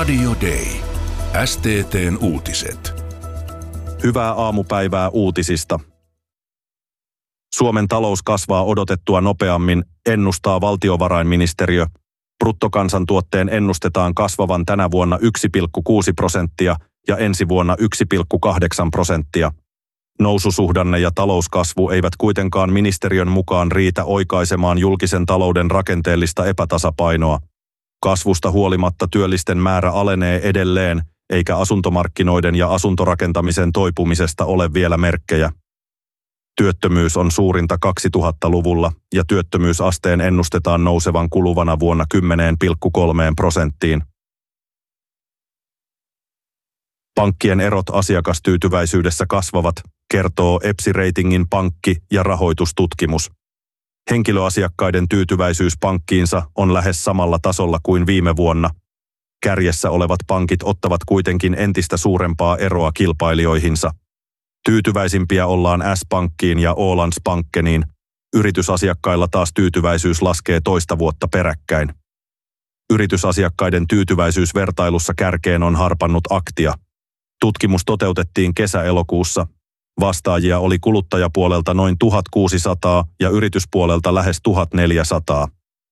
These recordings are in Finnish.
Radio Day. STT:n uutiset. Hyvää aamupäivää uutisista. Suomen talous kasvaa odotettua nopeammin, ennustaa valtiovarainministeriö. Bruttokansantuotteen ennustetaan kasvavan tänä vuonna 1,6% ja ensi vuonna 1,8%. Noususuhdanne ja talouskasvu eivät kuitenkaan ministeriön mukaan riitä oikaisemaan julkisen talouden rakenteellista epätasapainoa. Kasvusta huolimatta työllisten määrä alenee edelleen, eikä asuntomarkkinoiden ja asuntorakentamisen toipumisesta ole vielä merkkejä. Työttömyys on suurinta 2000-luvulla ja työttömyysasteen ennustetaan nousevan kuluvana vuonna 10,3%. Pankkien erot asiakastyytyväisyydessä kasvavat, kertoo EPSI-ratingin pankki- ja rahoitustutkimus. Henkilöasiakkaiden tyytyväisyys pankkiinsa on lähes samalla tasolla kuin viime vuonna. Kärjessä olevat pankit ottavat kuitenkin entistä suurempaa eroa kilpailijoihinsa. Tyytyväisimpiä ollaan S-pankkiin ja Ålandsbankeniin. Yritysasiakkailla taas tyytyväisyys laskee toista vuotta peräkkäin. Yritysasiakkaiden tyytyväisyysvertailussa kärkeen on harpannut Aktia. Tutkimus toteutettiin kesä-elokuussa. Vastaajia oli kuluttajapuolelta noin 1600 ja yrityspuolelta lähes 1400.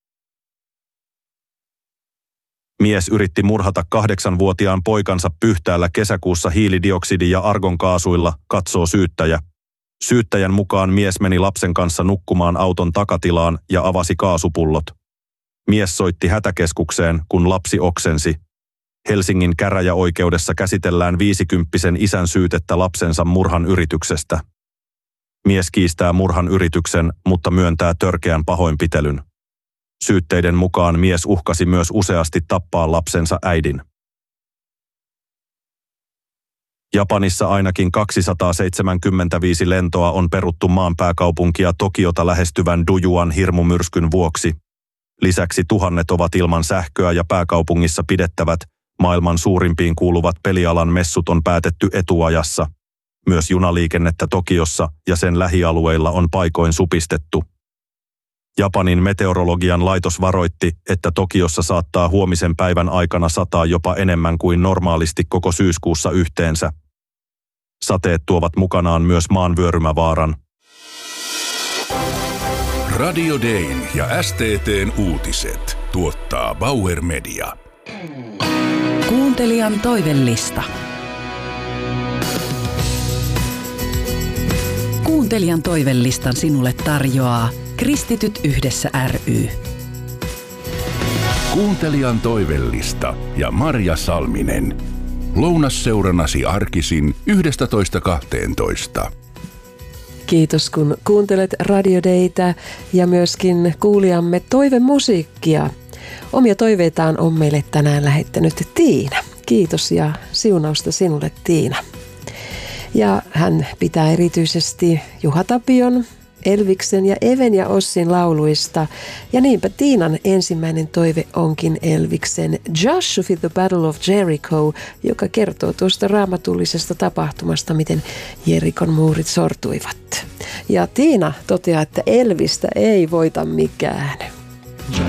Mies yritti murhata 8-vuotiaan poikansa Pyhtäällä kesäkuussa hiilidioksidi- ja argonkaasuilla, katsoo syyttäjä. Syyttäjän mukaan mies meni lapsen kanssa nukkumaan auton takatilaan ja avasi kaasupullot. Mies soitti hätäkeskukseen, kun lapsi oksensi. Helsingin käräjäoikeudessa käsitellään 50-vuotiaan isän syytettä lapsensa murhan yrityksestä. Mies kiistää murhan yrityksen, mutta myöntää törkeän pahoinpitelyn. Syytteiden mukaan mies uhkasi myös useasti tappaa lapsensa äidin. Japanissa ainakin 275 lentoa on peruttu maan pääkaupunkia Tokiota lähestyvän Dujuan hirmumyrskyn vuoksi. Lisäksi tuhannet ovat ilman sähköä ja pääkaupungissa pidettävät, maailman suurimpiin kuuluvat pelialan messut on päätetty etuajassa. Myös junaliikennettä Tokiossa ja sen lähialueilla on paikoin supistettu. Japanin meteorologian laitos varoitti, että Tokiossa saattaa huomisen päivän aikana sataa jopa enemmän kuin normaalisti koko syyskuussa yhteensä. Sateet tuovat mukanaan myös maanvyörymävaaran. Radio Dayn ja STT:n uutiset tuottaa Bauer Media. Kuuntelijan toivellista. Kuuntelijan toivellistan sinulle tarjoaa Kristityt yhdessä ry. Kuuntelijan toivellista ja Marja Salminen. Lounasseuranasi arkisin 11.12. Kiitos kun kuuntelet Radio Daytä ja myöskin kuulijamme toivemusiikkia. Omia toiveitaan on meille tänään lähettänyt Tiina. Kiitos ja siunausta sinulle, Tiina. Ja hän pitää erityisesti Juha Tapion, Elviksen ja Even ja Ossin lauluista. Ja niinpä Tiinan ensimmäinen toive onkin Elviksen Joshua the Battle of Jericho, joka kertoo tuosta raamatullisesta tapahtumasta, miten Jerikon muurit sortuivat. Ja Tiina toteaa, että Elvistä ei voita mikään.